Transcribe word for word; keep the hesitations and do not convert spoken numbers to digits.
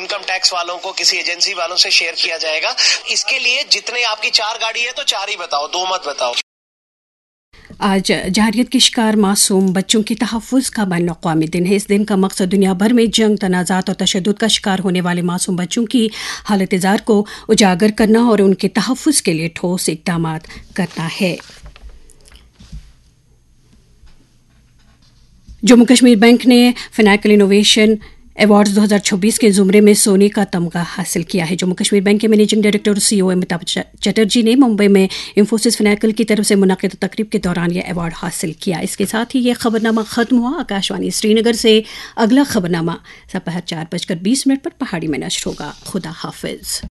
Income tax वालों को, किसी एजेंसी वालों से शेयर किया जाएगा। इसके लिए जितने आपकी चार गाड़ी है तो चार ही बताओ, दो मत बताओ। आज जारियत के शिकार मासूम बच्चों के तहफ़्फ़ुज़ का बैनुल अक़वामी दिन है। इस दिन का मकसद दुनिया भर में जंग, तनाज़ात और तशद्दुद का शिकार होने वाले मासूम बच्चों की हालत ज़ार को उजागर करना और उनके तहफ़्फ़ुज़ के लिए ठोस इक़दाम करना है। जम्मू कश्मीर बैंक ने फिनैकल इनोवेशन अवार्ड्स दो हज़ार छब्बीस के ज़ुमरे में सोने का तमगा हासिल किया है। जम्मू कश्मीर बैंक के मैनेजिंग डायरेक्टर और सीईओ अमिताभ चटर्जी ने मुंबई में इंफोसिस फिनैकल की तरफ से मुनक़िद तकरीब के दौरान यह अवार्ड हासिल किया। इसके साथ ही यह खबरनामा ख़त्म हुआ। आकाशवाणी श्रीनगर से अगला खबरनामा दोपहर चार बजकर बीस मिनट पर पहाड़ी में नश्र होगा। खुदा हाफिज़।